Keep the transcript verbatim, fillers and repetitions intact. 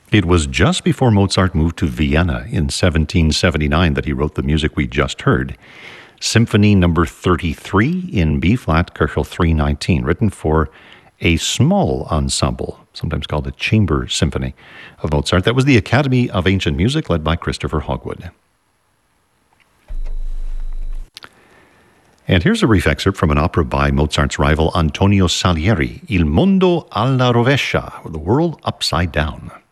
It was just before Mozart moved to Vienna in seventeen seventy-nine that he wrote the music we just heard. Symphony number thirty-three in B-flat, Köchel three nineteen, written for a small ensemble, sometimes called a chamber symphony of Mozart. That was the Academy of Ancient Music, led by Christopher Hogwood. And here's a brief excerpt from an opera by Mozart's rival Antonio Salieri, Il mondo alla rovescia, or The World Upside Down.